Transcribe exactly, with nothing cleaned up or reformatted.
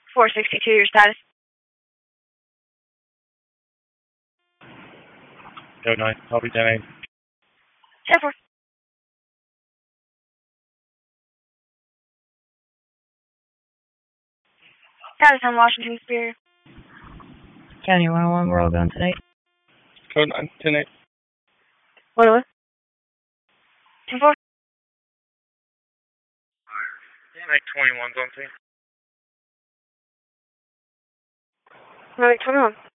four sixty-two, your status? Go nine, copy ten eight. ten four. Status on Washington Superior. County one oh one, we're all going tonight. Code nine, ten eight. What was? ten four. Make twenty-one's on scene. Make twenty-one.